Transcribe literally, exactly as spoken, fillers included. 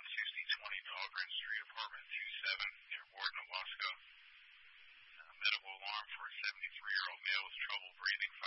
one sixty twenty Dahlgren Street, apartment two seven, near Warden, Owasco. Uh, medical alarm for a seventy-three-year-old male with trouble breathing,